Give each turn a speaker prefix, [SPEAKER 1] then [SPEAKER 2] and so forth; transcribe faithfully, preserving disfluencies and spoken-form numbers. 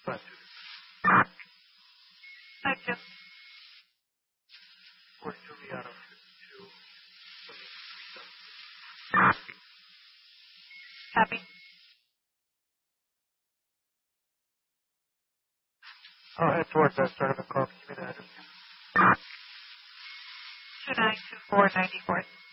[SPEAKER 1] Five two.
[SPEAKER 2] Five two.
[SPEAKER 1] Forty-two Rihanna. Fifty-two.
[SPEAKER 2] Copy.
[SPEAKER 1] I'll head towards that start of the call. Give me the address.
[SPEAKER 2] Two nine two four ninety fourth.